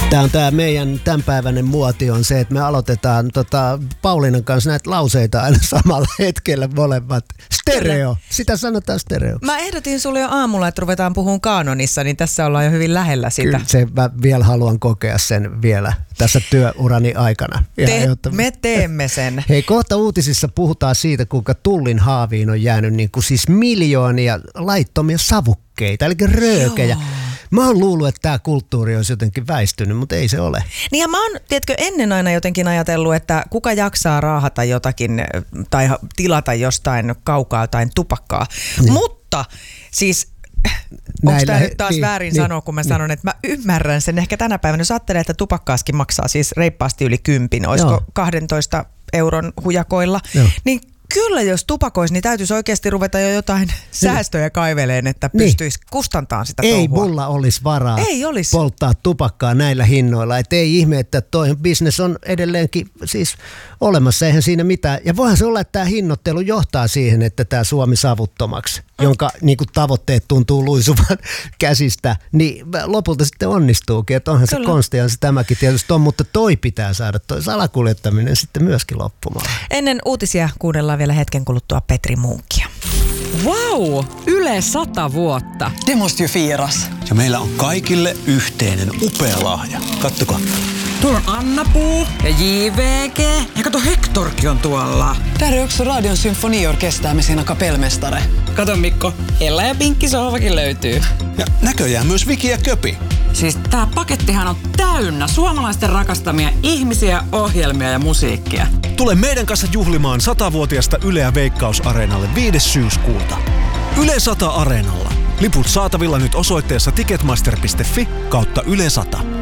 Tämä meidän tämänpäiväinen muoti on se, että me aloitetaan Pauliinan kanssa näitä lauseita aina samalla hetkellä molemmat. Stereo. Sitä sanotaan stereo. Mä ehdotin sulle jo aamulla, että ruvetaan puhumaan kaanonissa, niin tässä ollaan jo hyvin lähellä sitä. Kyllä mä vielä haluan kokea sen vielä tässä työurani aikana. Me teemme sen. Hei, kohta uutisissa puhutaan siitä, kuinka Tullin haaviin on jäänyt niin kuin siis miljoonia laittomia savukkeita, eli röökejä. Joo. Mä oon luullut, että tämä kulttuuri olisi jotenkin väistynyt, mutta ei se ole. Niin ja mä oon, tiedätkö, ennen aina jotenkin ajatellut, että kuka jaksaa raahata jotakin tai tilata jostain kaukaa jotain tupakkaa. Niin. Mutta siis onko tämä nyt taas väärin sanoa, kun mä sanon, että mä ymmärrän sen. Ehkä tänä päivänä, jos ajattelee, että tupakkaaskin maksaa siis reippaasti yli 10, olisiko 12 euron hujakoilla, niin kyllä, jos tupakoisi, niin täytyisi oikeasti ruveta jo jotain säästöjä kaiveleen, että pystyisi kustantamaan sitä touhua. Ei mulla olisi varaa olisi polttaa tupakkaa näillä hinnoilla. Et ei ihme, että toi business on edelleenkin siis olemassa, eihän siinä mitään. Ja voihan se olla, että tämä hinnoittelu johtaa siihen, että tämä Suomi savuttomaksi, jonka niin kuin tavoitteet tuntuu luisuvan käsistä, niin lopulta sitten onnistuukin. Että onhan kyllä se konstihan se tämäkin tietysti on, mutta toi pitää saada, toi salakuljettaminen sitten myöskin loppumaan. Ennen uutisia kuunnellaan vielä hetken kuluttua Petri Munkkia. Vau! Yle 100 vuotta. Det måste ju firas. Ja meillä on kaikille yhteinen upea lahja. Kattokaa. Tuolla on Anna-Puu ja JVG. Ja kato, Hektorkin on tuolla. Där är också Radion symfoniorkester med sina kapellmästare. Kato Mikko, Ella ja Pinkki sohvakin löytyy. Ja näköjään myös Viki ja Köpi. Siis tää pakettihan on täynnä suomalaisten rakastamia ihmisiä, ohjelmia ja musiikkia. Tule meidän kanssa juhlimaan 100-vuotiasta Yle ja Veikkaus-areenalle 5. syyskuuta. Yle 100 Areenalla. Liput saatavilla nyt osoitteessa ticketmaster.fi/Yle 100.